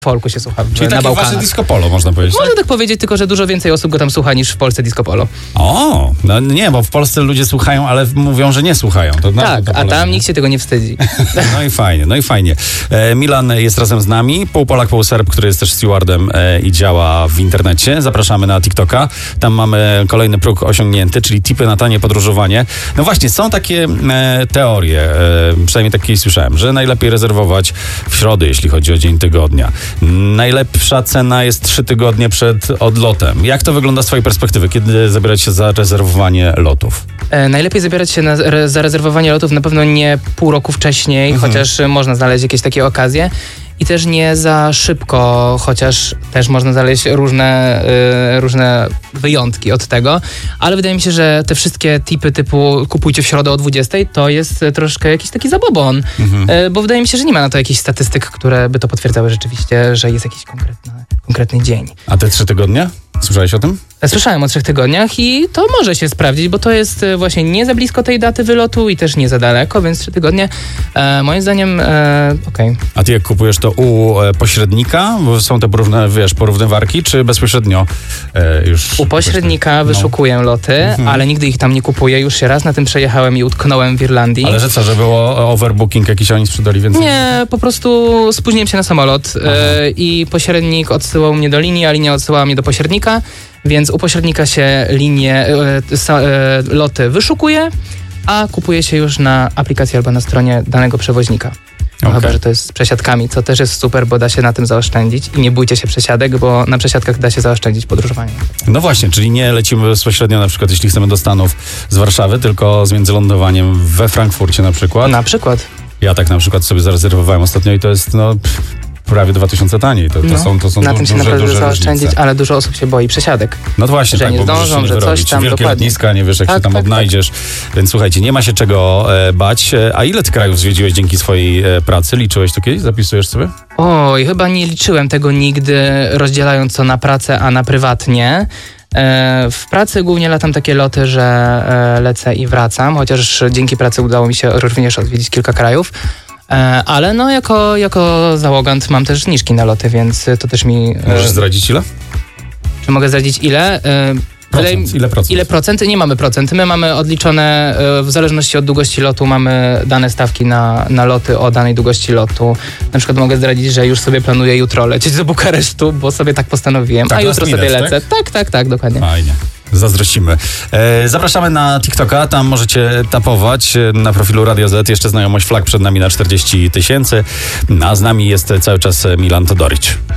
folku się słucha Czyli na takie Bałkanach. wasze disco polo, można powiedzieć. Można tak powiedzieć, tylko że dużo więcej osób go tam słucha niż w Polsce disco polo. O, no nie, bo w Polsce ludzie słuchają, ale mówią, że nie słuchają. To Tak, a tam nikt się tego nie wstydzi. No i fajnie. Milan jest razem z nami, pół Polak, pół Serb, który jest też stewardem i działa w internecie. Zapraszamy na TikToka. Tam mamy kolejny próg osiągnięty, czyli tipy na tanie podróżowanie. No właśnie, są takie teorie, przynajmniej takie słyszałem, że najlepiej rezerwować w środę, jeśli chodzi o dzień tygodnia. Najlepsza cena jest 3 tygodnie przed odlotem. Jak to wygląda z twojej perspektywy, kiedy zabierać się za rezerwowanie lotów? Najlepiej zabierać się na zarezerwowanie lotów na pewno nie pół roku wcześniej, chociaż można znaleźć jakieś takie okazje. I też nie za szybko, chociaż też można znaleźć różne wyjątki od tego. Ale wydaje mi się, że te wszystkie tipy typu kupujcie w środę o 20:00 to jest troszkę jakiś taki zabobon. Bo wydaje mi się, że nie ma na to jakichś statystyk, które by to potwierdzały rzeczywiście, że jest jakiś konkretny dzień. A te 3 tygodnie? Słyszałeś o tym? Słyszałem o 3 tygodniach i to może się sprawdzić, bo to jest właśnie nie za blisko tej daty wylotu i też nie za daleko, więc 3 tygodnie moim zdaniem okej. A ty jak kupujesz to u pośrednika? Bo są te porównywarki, czy bezpośrednio już? U pośrednika wyszukuję loty, ale nigdy ich tam nie kupuję. Już się raz na tym przejechałem i utknąłem w Irlandii. Ale że co, że było overbooking jakiś, oni sprzedali więcej? Nie, po prostu spóźniłem się na samolot i pośrednik odsyłał mnie do linii, a linia odsyłała mnie do pośrednika, więc u pośrednika się loty wyszukuje, a kupuje się już na aplikacji albo na stronie danego przewoźnika. No chyba, że to jest z przesiadkami, co też jest super, bo da się na tym zaoszczędzić i nie bójcie się przesiadek, bo na przesiadkach da się zaoszczędzić podróżowanie. No właśnie, czyli nie lecimy bezpośrednio na przykład, jeśli chcemy do Stanów z Warszawy, tylko z międzylądowaniem we Frankfurcie na przykład. Na przykład. Ja tak na przykład sobie zarezerwowałem ostatnio i to jest prawie 2000 taniej. To są na tym się naprawdę duże zaoszczędzić, różnice. ale dużo osób się boi przesiadek. No właśnie, że tak, nie bo zdążą, możesz się nie że coś wyrobić. tam Wielkie dokładnie. lotniska, nie wiesz jak się tam odnajdziesz. Więc słuchajcie, nie ma się czego bać. A ile ty krajów zwiedziłeś dzięki swojej pracy? Liczyłeś to kiedyś? Zapisujesz sobie? Oj, chyba nie liczyłem tego nigdy, rozdzielając co na pracę, a na prywatnie. W pracy głównie latam takie loty, że lecę i wracam, chociaż dzięki pracy udało mi się również odwiedzić kilka krajów. Ale jako załogant mam też zniżki na loty, więc to też mi... Możesz zdradzić ile? Czy mogę zdradzić ile? Ile procent? Ile procent? Nie mamy procent. My mamy odliczone, w zależności od długości lotu, mamy dane stawki na loty o danej długości lotu. Na przykład mogę zdradzić, że już sobie planuję jutro lecieć do Bukaresztu, bo sobie tak postanowiłem, tak, a jutro sobie lecę. Tak, dokładnie. Fajnie. Zazdrościmy. Zapraszamy na TikToka, tam możecie tapować na profilu Radio Z. Jeszcze znajomość flag przed nami na 40 000. A z nami jest cały czas Milan Todorić.